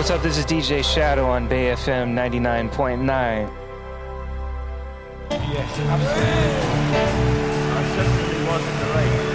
What's up? This is DJ Shadow on Bay FM 99.9. Yes, absolutely. I certainly was in the race.